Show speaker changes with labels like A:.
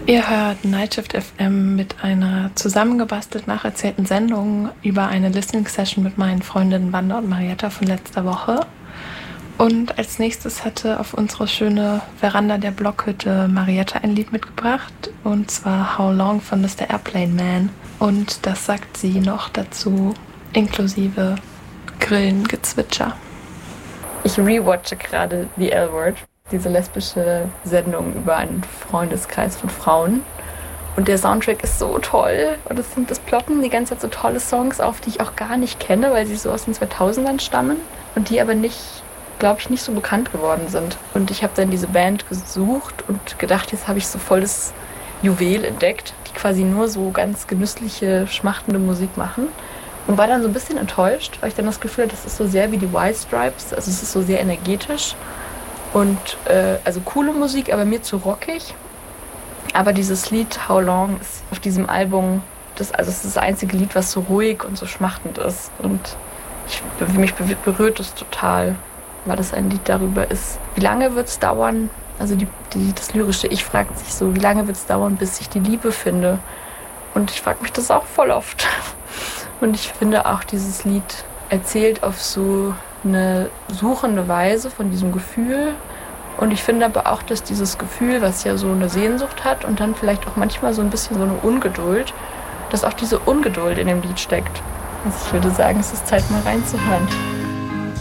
A: Ihr hört Nightshift FM mit einer zusammengebastelt nacherzählten Sendung über eine Listening-Session mit meinen Freundinnen Wanda und Marietta von letzter Woche. Und als nächstes hatte auf unsere schöne Veranda der Blockhütte Marietta ein Lied mitgebracht, und zwar How Long von Mr. Airplane Man. Und das sagt sie noch dazu, inklusive Grillengezwitscher.
B: Ich rewatche gerade The L-Word, diese lesbische Sendung über einen Freundeskreis von Frauen. Und der Soundtrack ist so toll. Und es ploppen die ganze Zeit so tolle Songs auf, die ich auch gar nicht kenne, weil sie so aus den 2000ern stammen und die aber nicht, glaube ich, nicht so bekannt geworden sind. Und ich habe dann diese Band gesucht und gedacht, jetzt habe ich so voll das Juwel entdeckt, die quasi nur so ganz genüssliche, schmachtende Musik machen. Und war dann so ein bisschen enttäuscht, weil ich dann das Gefühl hatte, das ist so sehr wie die White Stripes. Also es ist so sehr energetisch. Und also coole Musik, aber mir zu rockig. Aber dieses Lied How Long ist auf diesem Album, es ist das einzige Lied, was so ruhig und so schmachtend ist. Und mich berührt es total, weil das ein Lied darüber ist. Wie lange wird es dauern? Also das lyrische Ich fragt sich so, wie lange wird es dauern, bis ich die Liebe finde? Und ich frage mich das auch voll oft. Und ich finde auch, dieses Lied erzählt auf so eine suchende Weise von diesem Gefühl. Und ich finde aber auch, dass dieses Gefühl, was ja so eine Sehnsucht hat und dann vielleicht auch manchmal so ein bisschen so eine Ungeduld, dass auch diese Ungeduld in dem Lied steckt. Also ich würde sagen, es ist Zeit, mal reinzuhören.